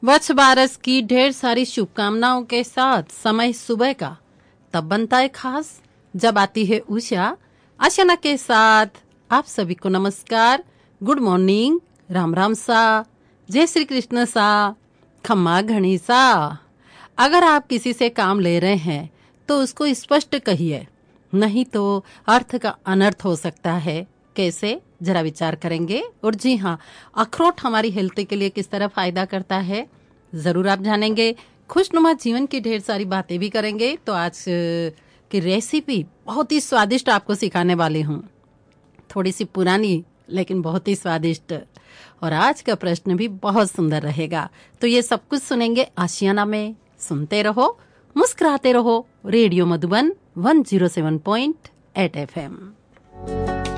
वत्स बारस की ढेर सारी शुभकामनाओं के साथ समय सुबह का तब बनता है खास जब आती है उषा। आशना के साथ आप सभी को नमस्कार, गुड मॉर्निंग, राम राम सा, जय श्री कृष्ण सा, खम्मा घणी सा। अगर आप किसी से काम ले रहे हैं तो उसको स्पष्ट कहिए, नहीं तो अर्थ का अनर्थ हो सकता है। कैसे, जरा विचार करेंगे। और जी हाँ, अखरोट हमारी हेल्थ के लिए किस तरह फायदा करता है जरूर आप जानेंगे। खुशनुमा जीवन की ढेर सारी बातें भी करेंगे। तो आज की रेसिपी बहुत ही स्वादिष्ट आपको सिखाने वाली हूँ, थोड़ी सी पुरानी लेकिन बहुत ही स्वादिष्ट। और आज का प्रश्न भी बहुत सुंदर रहेगा। तो ये सब कुछ सुनेंगे आशियाना में। सुनते रहो, मुस्कुराते रहो। Radio Madhuban 107.8 FM।